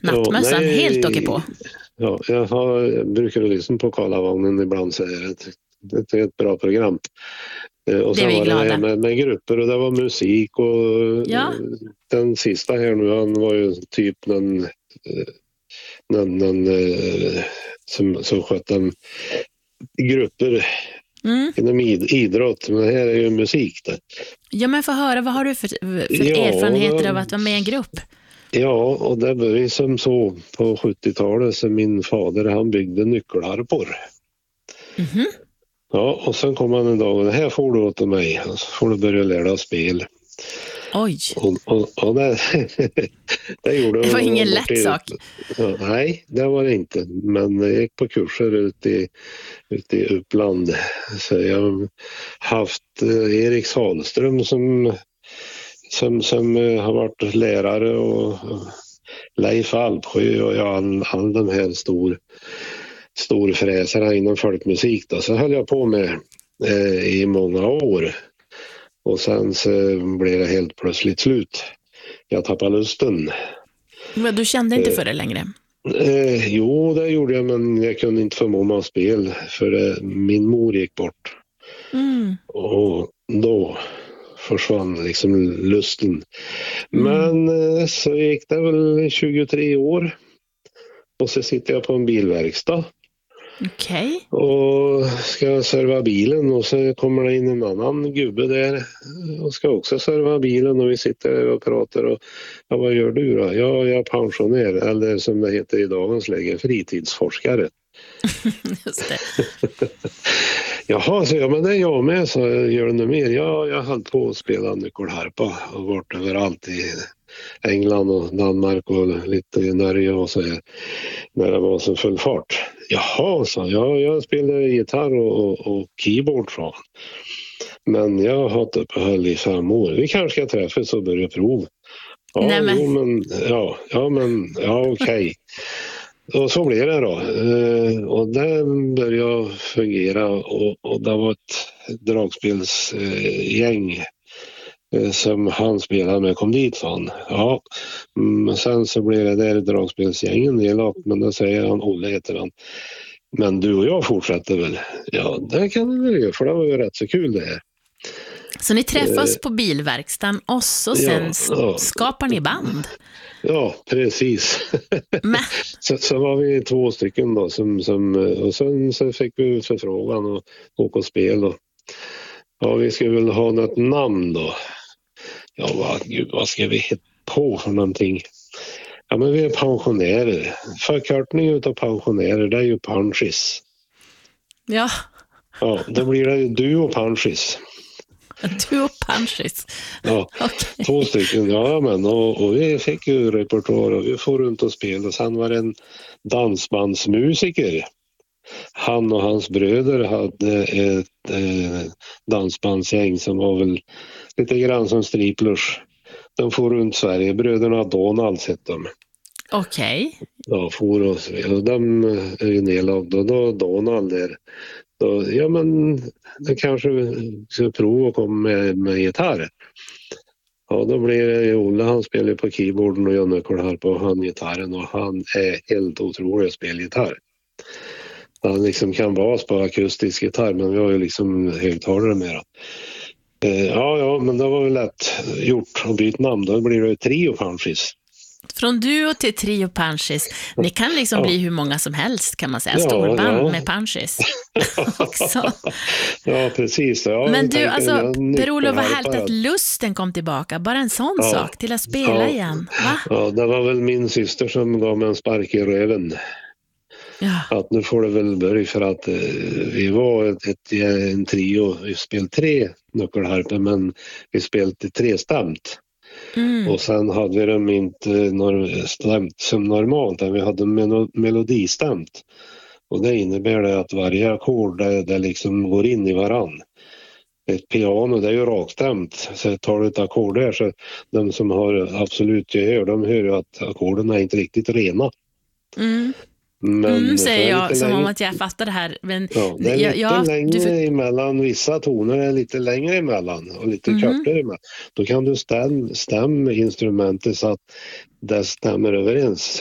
nattmössan helt åker på. Ja, jag brukar lyssna på Karlavagnen ibland, så är det är ett bra program. Och sen var det med grupper och det var musik och den sista här nu, han var ju typ någon som skötte grupper inom idrott, men det här är ju musik det. Ja, men få höra, vad har du för erfarenheter av att vara med i en grupp? Ja, och det började som så på 70-talet, så min fader han byggde nyckelharpor. Ja, och sen kom han en dag och det här får du åt mig, så får du börja lära dig spel. Oj. Och det gjorde det var ingen lätt sak. Ja, nej, det var det inte. Men jag gick på kurser ute i Uppland. Så jag har haft Erik Salström som har varit lärare och Leif Alpsjö och all de här storfräsarna inom folkmusik. Då. Så höll jag på med i många år. Och sen så blev det helt plötsligt slut. Jag tappade lusten. Men du kände inte för det längre? Jo, det gjorde jag, men jag kunde inte förmå mig att spela för min mor gick bort. Och då försvann liksom lusten. Men så gick det väl 23 år. Och så sitter jag på en bilverkstad. Okej. Och ska serva bilen och så kommer det in en annan gubbe där och ska också serva bilen och vi sitter och pratar och vad gör du då? Ja, jag är pensionär, eller som det heter i dagens läge, fritidsforskare. Just det. Jaha, så men det är jag med, så gör det mer. Ja, jag höll på att spela nyckelharpa och varit överallt i England och Danmark och lite i Norge och så när det var så full fart. Jaha, så jag spelade gitarr och keyboard från. Men jag har hållit uppehåll i 5 år. Vi kanske ska träffas och börja prova. Ja, okej. Och så blev det då. Och det började fungera och det var ett dragspelsgäng som han spelade med kom dit från. Ja, sen så blev det där dragspelsgängen nedlagt, men då säger han, Olle heter han. Men du och jag fortsätter väl? Ja, det kan du väl göra, för det var ju rätt så kul det här. Så ni träffas på bilverkstan och så sen skapar ni band? Ja, precis. så var vi 2 stycken då och sen så fick vi förfrågan och åka och spela. Och, ja, vi ska väl ha något namn då. Ja, vad ska vi hitta på för någonting? Ja, men vi är pensionärer. Förkortning utav pensionärer, det är ju Panschis. Ja. Ja, då blir det ju du och Panschis. Du och Panschis. Ja, okay. 2 stycken, ja men och vi fick ju repertoar och vi får runt och spela. Och sen var det en dansbandsmusiker. Han och hans bröder hade ett dansbandsgäng som var väl lite grann som Striplers. De får runt Sverige, bröderna Donald sett dem. Okej. Ja, får och de är ju nedlagda och då Donald där. Då, ja men det kanske ska prova att komma med gitarr. Ja, då blir det Olle, han spelar på keyboarden och jag nyckelharpa och han gitarren och han är helt otrolig att spela gitarr. Han liksom kan bas på akustisk gitarr, men vi har ju liksom högtalare med då. Ja, men det var väl lätt gjort att byta namn. Då blir det Trio Panschis. Från duo till Trio Panschis. Ni kan liksom bli hur många som helst, kan man säga. Storband med Panschis. Också. Ja, precis. Ja, men du, alltså, Per-Olof, vad härligt att lusten kom tillbaka. Bara en sån sak till att spela igen. Va? Ja, det var väl min syster som gav mig en spark i röven. Ja. Att nu får det väl börja, för att vi var en trio. Vi spelade 3 nyckelharpor, men vi spelade 3-stämt. Och sen hade vi dem inte stämt som normalt, vi hade melodistämt. Och det innebär det att varje ackord det liksom går in i varann. Ett piano, det är ju rakstämt. Så tar du ett ackord där, så de som har absolut gehör, de hör ju att ackorden är inte riktigt rena. Men säger jag som om att jag fattar det här. Men det är lite längre emellan. Vissa toner är lite längre emellan och lite kortare emellan. Då kan du stämma instrumentet så att det stämmer överens.